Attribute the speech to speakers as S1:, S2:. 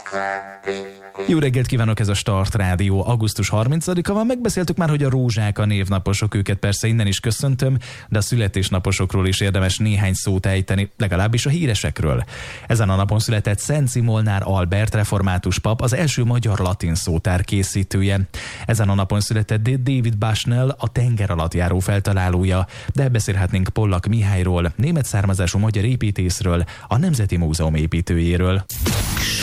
S1: Jó reggelt kívánok, ez a Start Rádió. Augusztus 30-a van, megbeszéltük már, hogy a rózsák a névnaposok, őket persze innen is köszöntöm, de a születésnaposokról is érdemes néhány szót ejteni, legalábbis a híresekről. Ezen a napon született Szenci Molnár Albert református pap, az első magyar latin szótár készítője. Ezen a napon született David Bushnell, a tengeralattjáró feltalálója, de beszélhetnénk Pollak Mihályról, német származású magyar építészről, a Nemzeti Múzeum építőjéről.